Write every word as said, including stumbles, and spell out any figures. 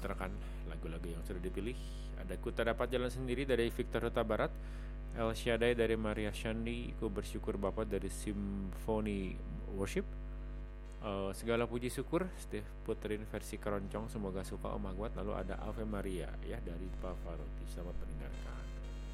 memutarkan lagu-lagu yang sudah dipilih. Ada Ku Tak Dapat Jalan Sendiri dari Victor Huta Barat, El Shaddai dari Maria Shandi, Ku Bersyukur Bapa dari Symphony Worship, uh, Segala Puji Syukur Steve Putrin versi keroncong, semoga suka Om Agwat. Lalu ada Ave Maria ya dari Pavarotti. Selamat mendengarkan.